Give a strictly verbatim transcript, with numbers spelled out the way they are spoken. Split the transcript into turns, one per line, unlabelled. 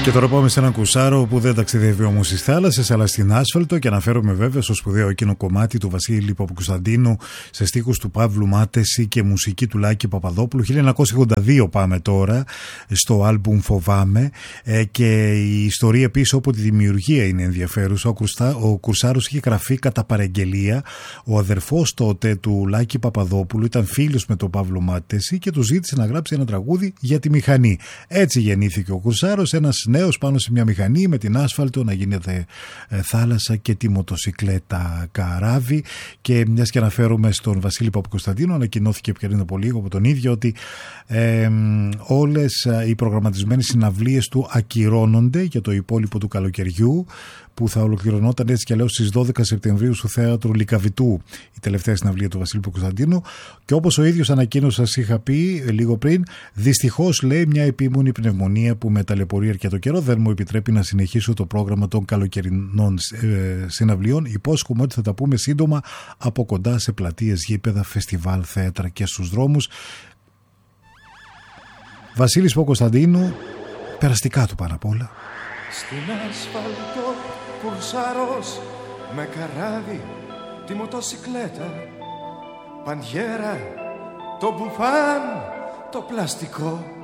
Και τώρα πάμε σε έναν κουρσάρο που δεν ταξιδεύει όμως στις θάλασσες αλλά στην άσφαλτο, και αναφέρομαι βέβαια στο σπουδαίο εκείνο κομμάτι του Βασίλη Παπακοσταντίνου σε στίχους του Παύλου Μάτεση και μουσική του Λάκη Παπαδόπουλου. χίλια εννιακόσια ογδόντα δύο πάμε τώρα στο άλμπουμ Φοβάμαι, ε, και η ιστορία πίσω από τη δημιουργία είναι ενδιαφέρουσα. Ο, Κουρστά, ο κουρσάρος είχε γραφεί κατά παραγγελία. Ο αδερφός τότε του Λάκη Παπαδόπουλου ήταν φίλος με τον Παύλο Μάτεση και του ζήτησε να γράψει ένα τραγούδι για τη μηχανή. Έτσι γεννήθηκε ο κουρσάρος, ένας νέος πάνω σε μια μηχανή με την άσφαλτο να γίνεται ε, θάλασσα και τη μοτοσικλέτα καράβι. Και μιας και αναφέρομαι στον Βασίλη Παπακοσταντίνο, ανακοινώθηκε πριν από λίγο από τον ίδιο ότι ε, όλες οι προγραμματισμένες συναυλίες του ακυρώνονται για το υπόλοιπο του καλοκαιριού, που θα ολοκληρωνόταν έτσι κι αλλιώς στις δώδεκα Σεπτεμβρίου στο θέατρο Λυκαβητού, η τελευταία συναυλία του Βασίλη Παπακοσταντίνου. Και όπως ο ίδιος ανακοίνωσε, σας είχα πει λίγο πριν, δυστυχώς, λέει, μια επίμονη πνευμονία που με ταλαιπωρεί αρκετό καιρό δεν μου επιτρέπει να συνεχίσω το πρόγραμμα των καλοκαιρινών ε, συναυλιών. Υπόσχομαι ότι θα τα πούμε σύντομα από κοντά σε πλατείες, γήπεδα, φεστιβάλ, θέατρα και στους δρόμους. Βασίλης Παπακοσταντίνου, περαστικά του πάνω απ' όλα.
Στην άσφαλτο κουρσάρος με καράβι, τη μοτοσικλέτα, παντιέρα, το μπουφάν, το πλαστικό.